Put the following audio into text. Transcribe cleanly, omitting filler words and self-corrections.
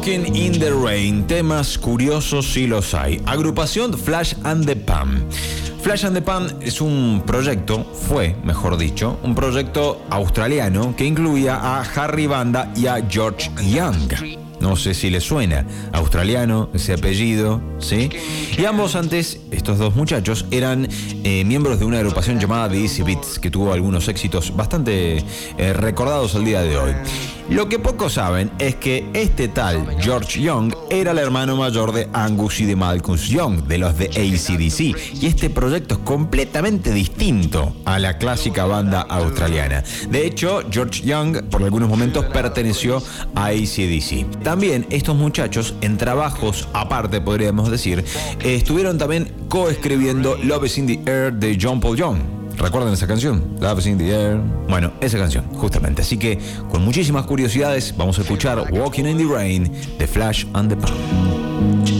Walking in the Rain, temas curiosos si los hay. Agrupación Flash and the Pan. Flash and the Pan es un proyecto, fue, mejor dicho, un proyecto australiano que incluía a Harry Vanda y a George Young. No sé si les suena, australiano, ese apellido, ¿sí? Y ambos antes, estos dos muchachos, eran miembros de una agrupación llamada The Easy Beats, que tuvo algunos éxitos bastante recordados al día de hoy. Lo que pocos saben es que este tal George Young era el hermano mayor de Angus y de Malcolm Young, de los de AC/DC, y este proyecto es completamente distinto a la clásica banda australiana. De hecho, George Young por algunos momentos perteneció a AC/DC. También estos muchachos, en trabajos aparte podríamos decir, estuvieron también coescribiendo Love is in the Air de John Paul Young. ¿Recuerdan esa canción? Love is in the Air. Bueno, esa canción, justamente. Así que, con muchísimas curiosidades, vamos a escuchar Walking in the Rain de Flash and the Pan.